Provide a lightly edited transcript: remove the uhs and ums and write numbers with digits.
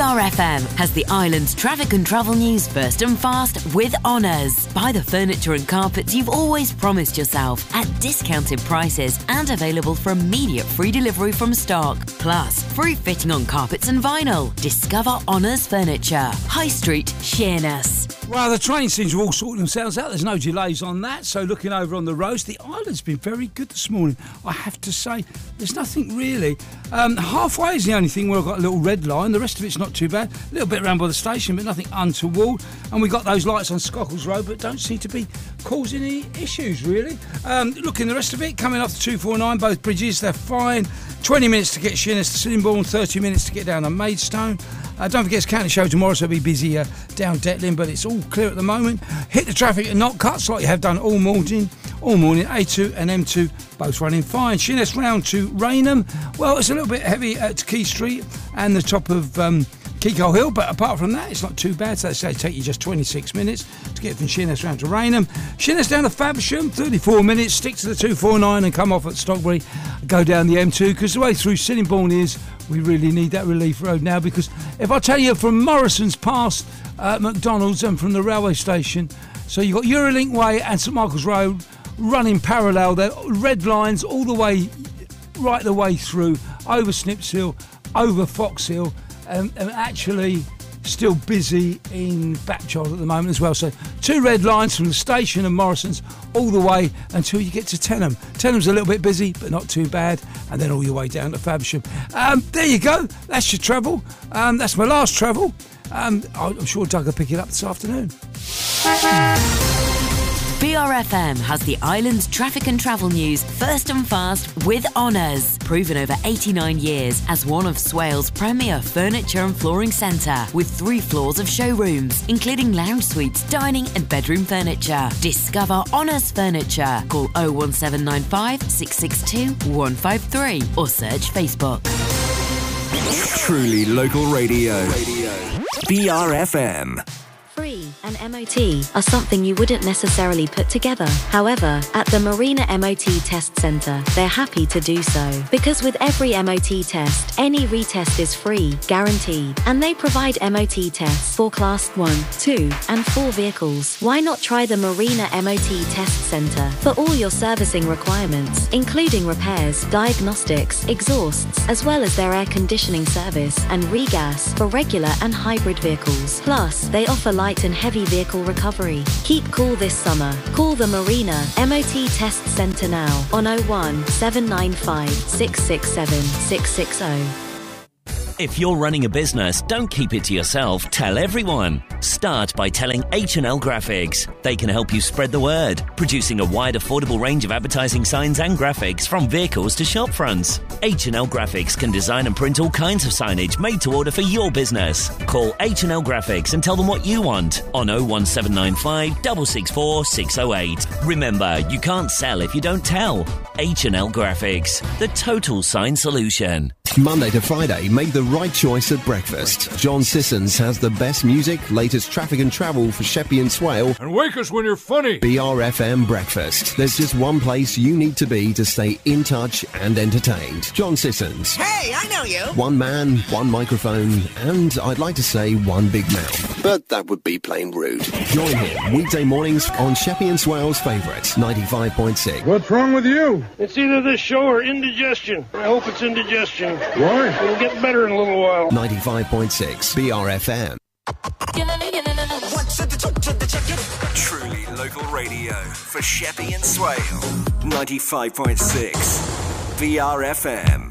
BRFM has the island's traffic and travel news first and fast with Honours. Buy the furniture and carpets you've always promised yourself at discounted prices and available for immediate free delivery from stock. Plus, free fitting on carpets and vinyl. Discover Honours Furniture. High Street, Sheerness. Well, the train seems to have all sorted themselves out. There's no delays on that. So looking over on the roads, the island's been very good this morning, I have to say. There's nothing really. Halfway is the only thing where I've got a little red line. The rest of it's not too bad. A little bit around by the station, but nothing untoward. And we got those lights on Scockles Road, but don't seem to be causing any issues, really. Looking the rest of it, coming off the 249, both bridges, they're fine. 20 minutes to get Sheerness to Sittingbourne, 30 minutes to get down to Maidstone. Don't forget it's County Show tomorrow, so it'll be busy down Detling, but it's all clear at the moment. Hit the traffic at not cuts like you have done all morning. A2 and M2 both running fine. Sheerness round to Raynham. Well, it's a little bit heavy at Key Street and the top of Kiko Hill, but apart from that, it's not too bad. So they say it take you just 26 minutes to get from Sheerness round to Raynham. Sheerness down to Faversham, 34 minutes. Stick to the 249 and come off at Stockbury. Go down the M2, because the way through Sittingbourne is we really need that relief road now, because if I tell you from Morrison's past McDonald's and from the railway station, so you've got Eurolink Way and St Michael's Road running parallel. They're red lines all the way, right the way through, over Snips Hill, over Fox Hill, and actually still busy in Bapchild at the moment as well. So 2 red lines from the station of Morrison's all the way until you get to Tenham. Tenham's a little bit busy, but not too bad, and then all your way down to Faversham. There you go. That's your travel. That's my last travel. I'm sure Doug will pick it up this afternoon. BRFM has the island's traffic and travel news first and fast with Honours. Proven over 89 years as one of Swale's premier furniture and flooring centre, with 3 floors of showrooms, including lounge suites, dining and bedroom furniture. Discover Honours Furniture. Call 01795 662 153 or search Facebook. Truly local radio. BRFM. Free and MOT are something you wouldn't necessarily put together. However, at the Marina MOT Test Centre, they're happy to do so. Because with every MOT test, any retest is free, guaranteed. And they provide MOT tests for Class 1, 2 and 4 vehicles. Why not try the Marina MOT Test Centre for all your servicing requirements, including repairs, diagnostics, exhausts, as well as their air conditioning service and regas for regular and hybrid vehicles. Plus, they offer light and heavy vehicle recovery. Keep cool this summer. Call the Marina MOT Test Centre now on 01 795 667 660. If you're running a business, don't keep it to yourself. Tell everyone. Start by telling H&L Graphics. They can help you spread the word, producing a wide, affordable range of advertising signs and graphics from vehicles to shop fronts. H&L Graphics can design and print all kinds of signage made to order for your business. Call H&L Graphics and tell them what you want on 01795 664 608. Remember, you can't sell if you don't tell. H&L Graphics, the total sign solution. Monday to Friday, make the right choice at breakfast. John Sissons has the best music, latest traffic and travel for Sheppey and Swale. And wake us when you're funny. BRFM Breakfast. There's just one place you need to be to stay in touch and entertained. John Sissons. Hey, I know you. One man, one microphone, and I'd like to say one big mouth. But that would be plain rude. Join him weekday mornings on Sheppey and Swale's favourite, 95.6. What's wrong with you? It's either this show or indigestion. I hope it's indigestion. Why? It'll get better in a little while. 95.6 BRFM. Truly local radio for Sheppey and Swale. 95.6 BRFM.